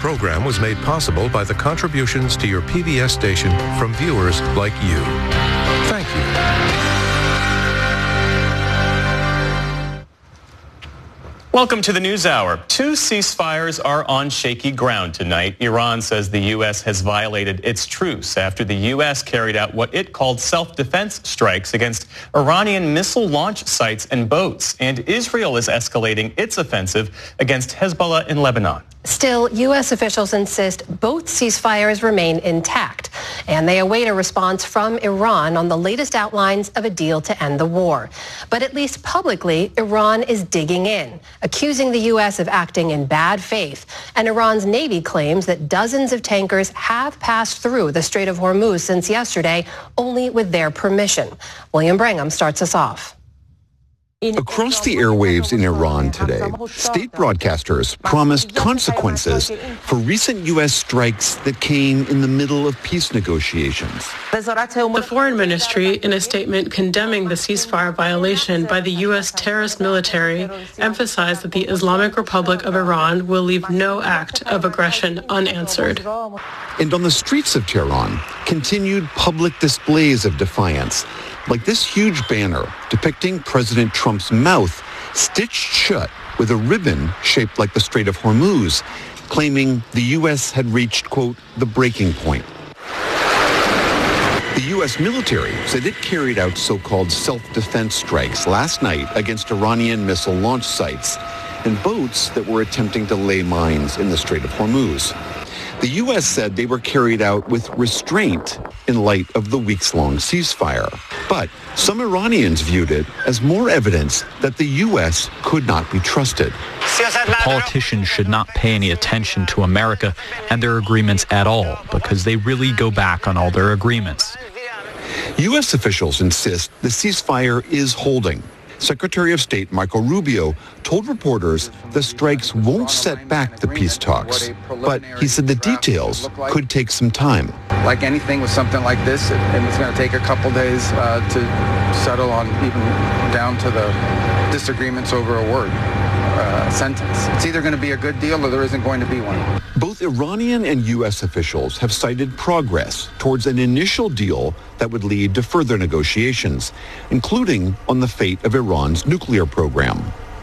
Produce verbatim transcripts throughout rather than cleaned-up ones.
program was made possible by the contributions to your P B S station from viewers like you. Thank you. Welcome to the NewsHour. Two ceasefires are on shaky ground tonight. Iran says the U S has violated its truce after the U S carried out what it called self-defense strikes against Iranian missile launch sites and boats. And Israel is escalating its offensive against Hezbollah in Lebanon. Still, U S officials insist both ceasefires remain intact, and they await a response from Iran on the latest outlines of a deal to end the war. But at least publicly, Iran is digging in, accusing the U S of acting in bad faith. And Iran's Navy claims that dozens of tankers have passed through the Strait of Hormuz since yesterday, only with their permission. William Brangham starts us off. Across the airwaves in Iran today, state broadcasters promised consequences for recent U S strikes that came in the middle of peace negotiations. The Foreign Ministry, in a statement condemning the ceasefire violation by the U S terrorist military, emphasized that the Islamic Republic of Iran will leave no act of aggression unanswered. And on the streets of Tehran, continued public displays of defiance, like this huge banner depicting President Trump's mouth stitched shut with a ribbon shaped like the Strait of Hormuz, claiming the U S had reached, quote, the breaking point. The U S military said it carried out so-called self-defense strikes last night against Iranian missile launch sites and boats that were attempting to lay mines in the Strait of Hormuz. The U S said they were carried out with restraint in light of the weeks-long ceasefire. But some Iranians viewed it as more evidence that the U S could not be trusted. Politicians should not pay any attention to America and their agreements at all, because they really go back on all their agreements. U S officials insist the ceasefire is holding. Secretary of State Marco Rubio told reporters the strikes won't set back the peace talks, but he said the details could take some time. Like anything with something like this, it, and it's going to take a couple days uh, to settle on, even down to the disagreements over a word, uh, sentence. It's either going to be a good deal or there isn't going to be one. Both Iranian and U S officials have cited progress towards an initial deal that would lead to further negotiations, including on the fate of Iran's nuclear program.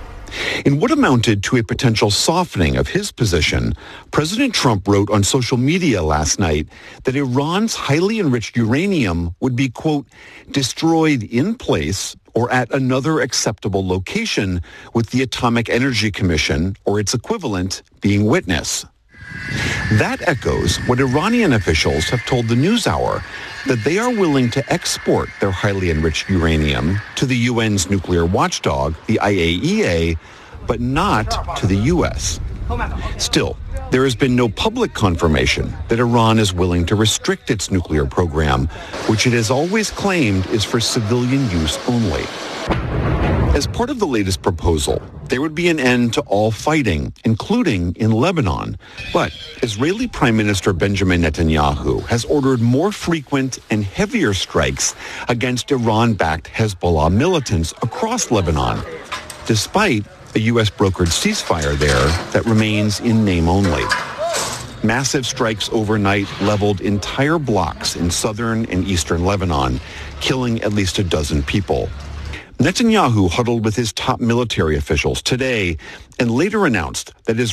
In what amounted to a potential softening of his position, President Trump wrote on social media last night that Iran's highly enriched uranium would be, quote, destroyed in place or at another acceptable location, with the Atomic Energy Commission, or its equivalent, being witness. That echoes what Iranian officials have told the NewsHour, that they are willing to export their highly enriched uranium to the U N's nuclear watchdog, the I A E A, but not to the U S. Still, there has been no public confirmation that Iran is willing to restrict its nuclear program, which it has always claimed is for civilian use only. As part of the latest proposal, there would be an end to all fighting, including in Lebanon. But Israeli Prime Minister Benjamin Netanyahu has ordered more frequent and heavier strikes against Iran-backed Hezbollah militants across Lebanon, despite a U S-brokered ceasefire there that remains in name only. Massive strikes overnight leveled entire blocks in southern and eastern Lebanon, killing at least a dozen people. Netanyahu huddled with his top military officials today and later announced that his